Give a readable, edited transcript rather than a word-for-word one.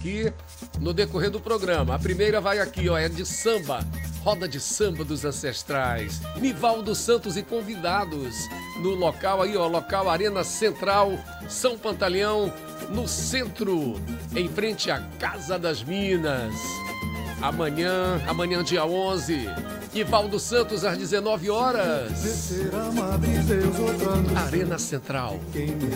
aqui no decorrer do programa. A primeira vai aqui, ó, é de samba. Roda de samba dos ancestrais. Nivaldo Santos e convidados no local aí, ó, local Arena Central, São Pantaleão, no centro, em frente à Casa das Minas. Amanhã dia 11, Nivaldo Santos às 19 horas. Arena Central.